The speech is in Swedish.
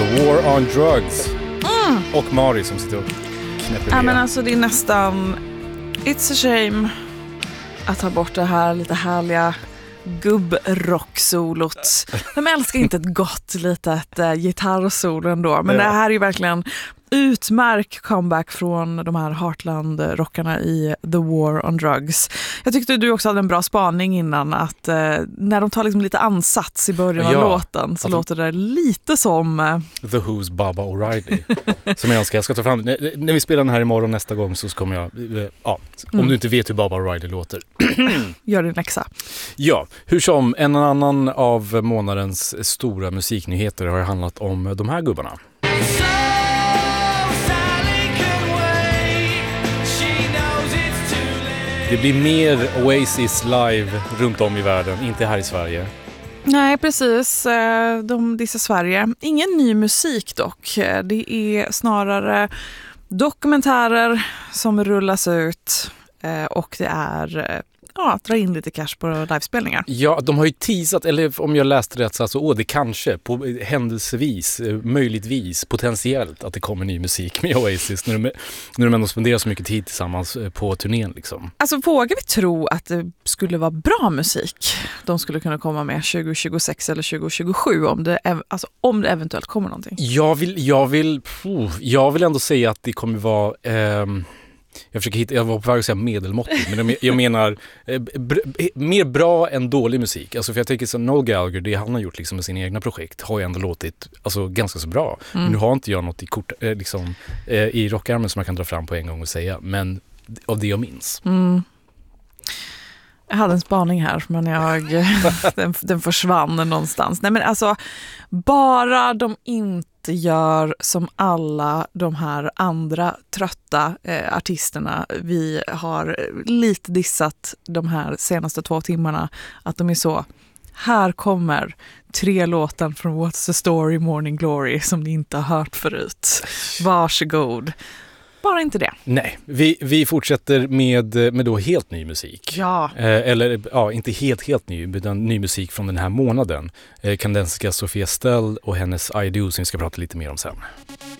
The War on Drugs. Och Mari som sitter och knäpper Ja, men alltså det är nästan it's a shame att ta bort det här lite härliga gubbrocksolot. De älskar inte ett gott litet gitarrsolo ändå, men det här är ju verkligen utmärkt comeback från de här Heartland-rockarna i The War on Drugs. Jag tyckte du också hade en bra spaning innan att när de tar liksom lite ansats i början av låten så låter det lite som The Who's Baba O'Reilly som jag ska ta fram. När vi spelar den här imorgon nästa gång så kommer jag om du inte vet hur Baba O'Reilly låter. Gör din läxa. Ja, hur som en annan av månadens stora musiknyheter har handlat om de här gubbarna. Det blir mer Oasis live runt om i världen, inte här i Sverige. Nej, precis. De dissar Sverige. Ingen ny musik dock. Det är snarare dokumentärer som rullas ut och det är dra in lite cash på livespelningar. Ja, de har ju teasat, eller om jag läste rätt så alltså, det kanske, på händelsevis, möjligtvis, potentiellt att det kommer ny musik med Oasis när de ändå spenderar så mycket tid tillsammans på turnén liksom. Alltså vågar vi tro att det skulle vara bra musik de skulle kunna komma med 2026 eller 2027 om det eventuellt kommer någonting? Jag vill ändå säga att det kommer vara jag var på väg att säga medelmåttigt, men jag menar mer bra än dålig musik. Alltså för jag tänker så Noel Gallagher, det han har gjort liksom med sina egna projekt har ju ändå låtit alltså ganska så bra. Men nu har inte jag något i rockarmen som jag kan dra fram på en gång och säga, men av det jag minns. Jag hade en spaning här, men den försvann någonstans. Nej, men alltså, bara de inte gör som alla de här andra trötta artisterna vi har lite dissat de här senaste 2 timmarna, att de är så, här kommer 3 låtar från What's the Story, Morning Glory som ni inte har hört förut. Varsågod. Bara inte det. Nej, vi fortsätter med då helt ny musik. Ja. Inte helt ny, utan ny musik från den här månaden. Kanadensiska Sophia Stell och hennes I Do som vi ska prata lite mer om sen.